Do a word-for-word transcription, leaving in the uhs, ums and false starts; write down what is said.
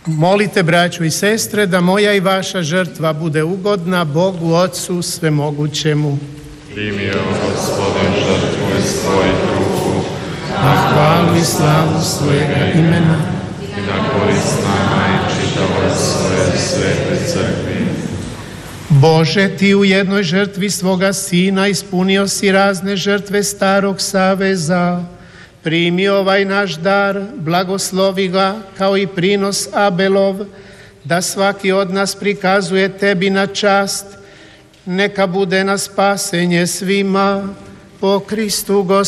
Molite, braćo i sestre, da moja i vaša žrtva bude ugodna Bogu Otcu Svemogućemu. Primio, Gospodin, žrtvu iz tvojih ruku, na hvalu i slavu svojega imena i na korist nama i čitavoj svoje svete crkvi. Bože, Ti u jednoj žrtvi svoga Sina ispunio si razne žrtve starog saveza. Primi ovaj naš dar, blagoslovi ga kao i prinos Abelov, da svaki od nas prikazuje Tebi na čast. Neka bude na spasenje svima po Kristu Gospodu